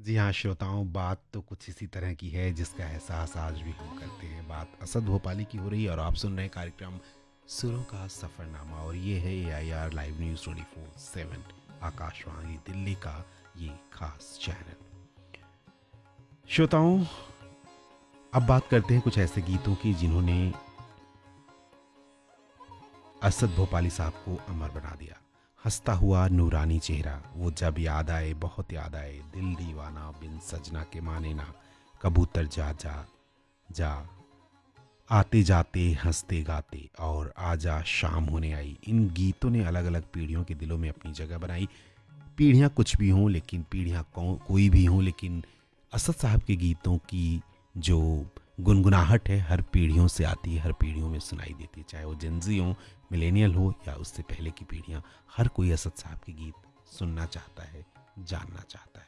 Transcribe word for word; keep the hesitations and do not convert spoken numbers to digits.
जी हाँ, श्रोताओं, बात तो कुछ इसी तरह की है जिसका एहसास आज भी हम करते हैं। बात असद भोपाली की हो रही है और आप सुन रहे हैं कार्यक्रम सुरों का सफ़रनामा और ये है ए I R live news twenty four seven Akashvani Delhi का ये खास चैनल। श्रोताओं, अब बात करते हैं कुछ ऐसे गीतों की जिन्होंने असद भोपाली साहब को अमर बना दिया। हंसता हुआ नूरानी चेहरा, वो जब याद आए बहुत याद आए, दिल दीवाना बिन सजना के माने ना, कबूतर जा जा जा, आते जाते हंसते गाते और आजा शाम होने आई। इन गीतों ने अलग अलग पीढ़ियों के दिलों में अपनी जगह बनाई। पीढ़ियाँ कुछ भी हों, लेकिन पीढ़ियाँ को, कोई भी हों, लेकिन असद साहब के गीतों की जो गुनगुनाहट है हर पीढ़ियों से आती है, हर पीढ़ियों में सुनाई देती है। चाहे वो जेंजी हो, मिलेनियल हो या उससे पहले की पीढ़ियाँ, हर कोई असद साहब के गीत सुनना चाहता है, जानना चाहता है।